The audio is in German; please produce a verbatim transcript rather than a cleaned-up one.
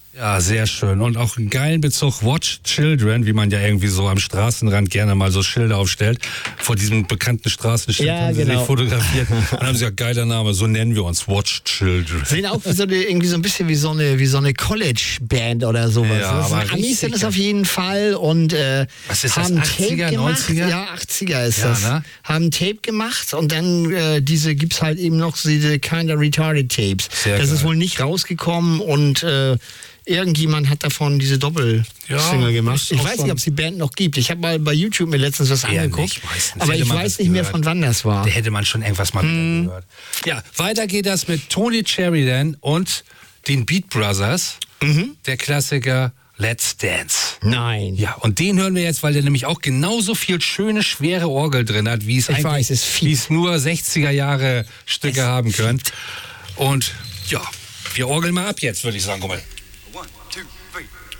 Ja, sehr schön. Und auch einen geilen Bezug, Watch Children, wie man ja irgendwie so am Straßenrand gerne mal so Schilder aufstellt. Vor diesem bekannten Straßenschild Ja, haben sie genau. sich fotografiert. Dann haben sie ja, geiler Name, so nennen wir uns, Watch Children. Sehen auch wie so eine, irgendwie so ein bisschen wie so eine, wie so eine College-Band oder sowas. Ja, das aber sind Amis sind es richtig auf jeden Fall und äh, Was ist das, haben achtziger, Tape gemacht. neunziger? Ja, achtziger ist Ja, das. ne? Haben Tape gemacht und dann äh, diese gibt's halt eben noch diese Kinda Retarded Tapes. Sehr das geil. ist wohl nicht rausgekommen und äh, irgendjemand hat davon diese Doppel-Single Ja, gemacht. ist Ich auch weiß schon- nicht, ob es die Band noch gibt. Ich habe mal bei YouTube mir letztens was Eher angeguckt, nicht, meistens. aber Hätte ich man weiß das nicht mehr, gehört. von wann das war. Da hätte man schon irgendwas mal Hm. wieder gehört. Ja, weiter geht das mit Tony Sheridan und den Beat Brothers. Mhm. Der Klassiker Let's Dance. Nein. Ja, und den hören wir jetzt, weil der nämlich auch genauso viel schöne, schwere Orgel drin hat, wie es Ich eigentlich, weiß, es fiebt. wie es nur sechziger Jahre Stücke Es haben können. Und ja, wir orgeln mal ab jetzt, würde ich sagen. Guck mal. One, two, three.